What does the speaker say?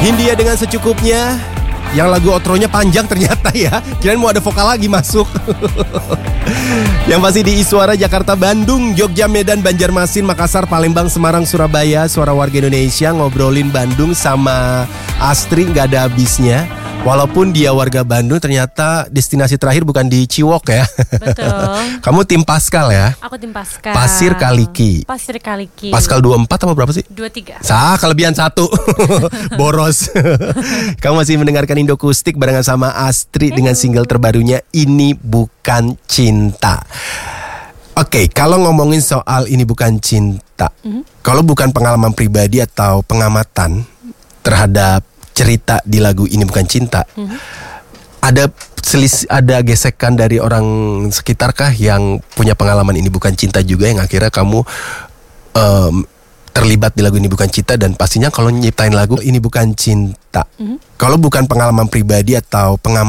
Hindia dengan secukupnya. Yang lagu outronya panjang ternyata ya. Kirain mau ada vokal lagi masuk. Yang pasti di Iswara, Jakarta, Bandung, Jogja, Medan, Banjarmasin, Makassar, Palembang, Semarang, Surabaya. Suara warga Indonesia ngobrolin Bandung sama Astri gak ada habisnya. Walaupun dia warga Bandung, ternyata destinasi terakhir bukan di Ciwok ya. Betul. Kamu tim Paskal ya? Aku tim Paskal. Pasir Kaliki. Pasir Kaliki. Paskal 24 apa berapa sih? 23. Kelebihan 1. Boros. Kamu masih mendengarkan Indokustik barengan sama Astri dengan single terbarunya Ini Bukan Cinta. Oke, kalau ngomongin soal Ini Bukan Cinta, kalau bukan pengalaman pribadi atau pengamatan terhadap cerita di lagu Ini Bukan Cinta, ada gesekan dari orang sekitarkah yang punya pengalaman Ini Bukan Cinta juga, yang akhirnya kamu terlibat di lagu Ini Bukan Cinta? Dan pastinya kalau nyiptain lagu Ini Bukan Cinta, kalau bukan pengalaman pribadi atau pengamatan